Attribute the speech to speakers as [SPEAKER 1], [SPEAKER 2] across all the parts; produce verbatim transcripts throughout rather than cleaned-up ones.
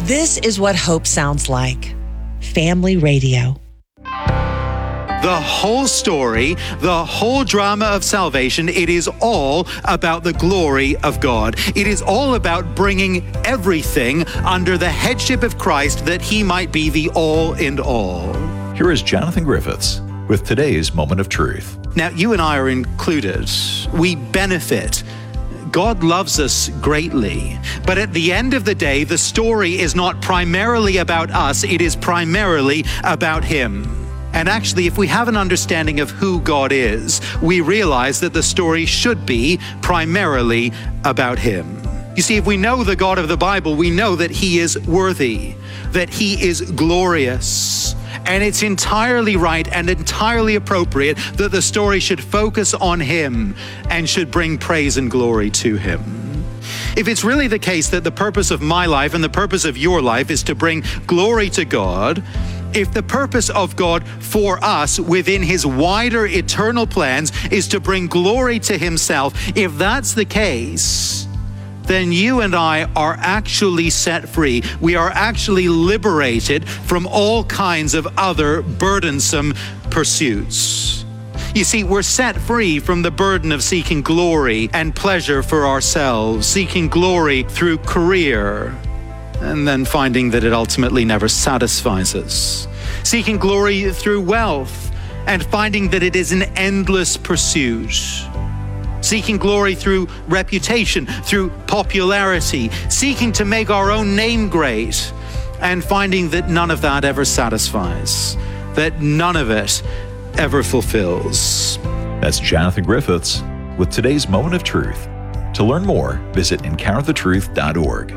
[SPEAKER 1] This is what hope sounds like. Family Radio.
[SPEAKER 2] The whole story, the whole drama of salvation, it is all about the glory of God. It is all about bringing everything under the headship of Christ that he might be the all in all.
[SPEAKER 3] Here is Jonathan Griffiths with today's Moment of Truth.
[SPEAKER 2] Now, you and I are included. We benefit. God loves us greatly. But at the end of the day, the story is not primarily about us. It is primarily about him. And actually, if we have an understanding of who God is, we realize that the story should be primarily about him. You see, if we know the God of the Bible, we know that he is worthy, that he is glorious. And it's entirely right and entirely appropriate that the story should focus on him and should bring praise and glory to him. If it's really the case that the purpose of my life and the purpose of your life is to bring glory to God, if the purpose of God for us within his wider eternal plans is to bring glory to himself, if that's the case, then you and I are actually set free. We are actually liberated from all kinds of other burdensome pursuits. You see, we're set free from the burden of seeking glory and pleasure for ourselves, seeking glory through career, and then finding that it ultimately never satisfies us. Seeking glory through wealth and finding that it is an endless pursuit. Seeking glory through reputation, through popularity, seeking to make our own name great, and finding that none of that ever satisfies, that none of it ever fulfills.
[SPEAKER 3] That's Jonathan Griffiths with today's Moment of Truth. To learn more, visit encounter the truth dot org.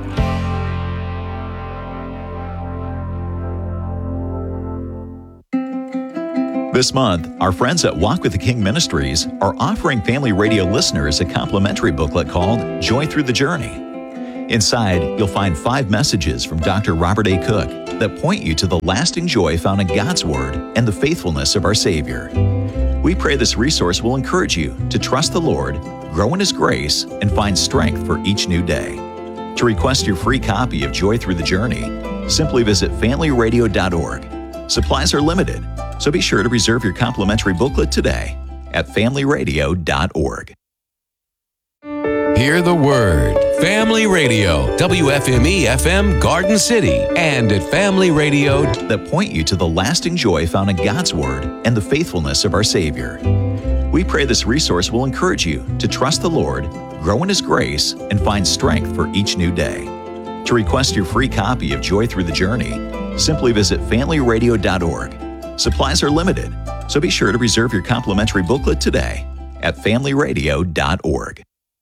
[SPEAKER 3] This month, our friends at Walk with the King Ministries are offering Family Radio listeners a complimentary booklet called Joy Through the Journey. Inside, you'll find five messages from Doctor Robert A. Cook that point you to the lasting joy found in God's Word and the faithfulness of our Savior. We pray this resource will encourage you to trust the Lord, grow in His grace, and find strength for each new day. To request your free copy of Joy Through the Journey, simply visit family radio dot org. Supplies are limited, so be sure to reserve your complimentary booklet today at family radio dot org.
[SPEAKER 4] Hear the Word. Family Radio, W F M E F M Garden City, and at Family Radio
[SPEAKER 3] that point you to the lasting joy found in God's Word and the faithfulness of our Savior. We pray this resource will encourage you to trust the Lord, grow in His grace, and find strength for each new day. To request your free copy of Joy Through the Journey, simply visit family radio dot org. Supplies are limited, so be sure to reserve your complimentary booklet today at family radio dot org.